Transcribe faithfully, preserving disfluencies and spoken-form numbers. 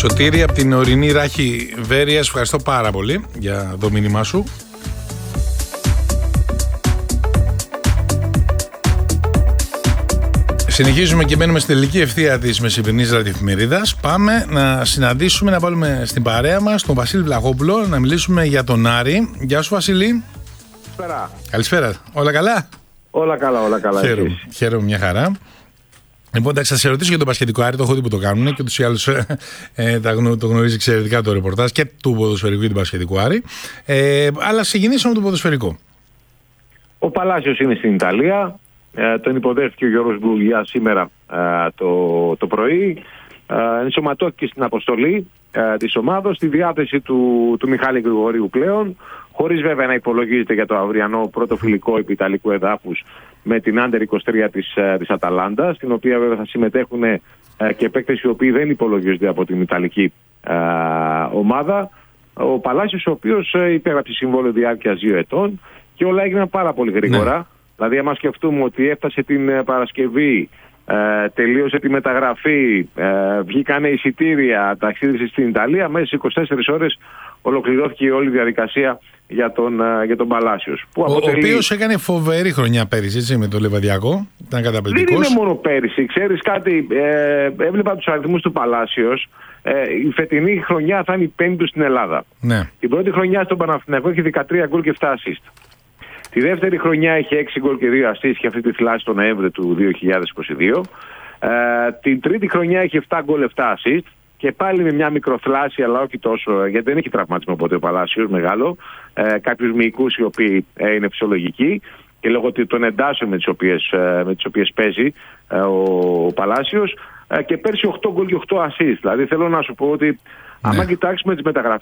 Σωτήρη από την ορεινή Ράχη Βέρειας, ευχαριστώ πάρα πολύ για το μήνυμά σου. Συνεχίζουμε και μένουμε στην τελική ευθεία της μεσημερινής ραδιοεφημερίδας. Πάμε να συναντήσουμε, να βάλουμε στην παρέα μας τον Βασίλη Βλαχόπουλο, να μιλήσουμε για τον Άρη. Γεια σου Βασίλη. Καλησπέρα. Καλησπέρα. Όλα καλά? Όλα καλά, όλα καλά. Χαίρομαι, χαίρομαι μια χαρά. Λοιπόν, εντάξει, θα σε ρωτήσω για τον μπασκετικό Άρη, το έχω δει που το κάνουν και ούτως ή άλλως ε, το γνωρίζει εξαιρετικά το ρεπορτάζ και του ποδοσφαιρικού και του μπασκετικού Άρη. Ε, αλλά ξεκινήσουμε με το ποδοσφαιρικό. Ο Παλάσιος είναι στην Ιταλία. Ε, τον υποδέχθηκε ο Γιώργος Γκουλιά σήμερα ε, το, το πρωί. Ε, ενσωματώθηκε στην αποστολή ε, της ομάδος, στη διάθεση του, του Μιχάλη Γρηγορίου πλέον, χωρίς βέβαια να υπολογίζεται για το αυριανό πρώτο φιλικό επί Ιταλικού εδάφους με την Άντερ είκοσι τρία της, της Αταλάντα, στην οποία βέβαια θα συμμετέχουν ε, και παίκτες οι οποίοι δεν υπολογίζονται από την Ιταλική ε, ομάδα. Ο Παλάσιος, ο οποίος ε, υπέγραψε συμβόλαιο διάρκειας δύο ετών και όλα έγιναν πάρα πολύ γρήγορα. Ναι. Δηλαδή, άμα σκεφτούμε ότι έφτασε την Παρασκευή, ε, τελείωσε τη μεταγραφή, ε, βγήκανε εισιτήρια, ταξίδευσε στην Ιταλία, μέσα σε είκοσι τέσσερις ώρες ολοκληρώθηκε όλη η διαδικασία για τον, ε, για τον Παλάσιος. Που ο αποτελεί... ο οποίος έκανε φοβερή χρονιά πέρυσι, έτσι, με το Λεβαδιακό. Ήταν καταπληκτικός. Δεν είναι μόνο πέρυσι. Ξέρεις κάτι, ε, έβλεπα τους αριθμούς του Παλάσιος. Ε, η φετινή χρονιά θα είναι η πέμπτη του στην Ελλάδα. Ναι. Την πρώτη χρονιά στον Παναθηναϊκό έχει δεκατρία γκολ και επτά assist. Τη δεύτερη χρονιά έχει έξι γκολ και δύο assist και αυτή τη θυλάση τον Νοέμβριο του δύο χιλιάδες είκοσι δύο. Ε, την τρίτη χρονιά έχει επτά γκολ, επτά assist και πάλι με μια μικροθλάση, αλλά όχι τόσο, γιατί δεν έχει τραυματισμό ποτέ ο Παλάσιος μεγάλο. Ε, κάποιους μυϊκούς οι οποίοι ε, είναι φυσιολογικοί και λόγω των εντάσεων με τις οποίες, ε, με τις οποίες παίζει ε, ο, ο Παλάσιος. Ε, και πέρσι οκτώ γκολ και οκτώ assist. Δηλαδή θέλω να σου πω ότι, ναι, άμα κοιτάξουμε τις μεταγραφές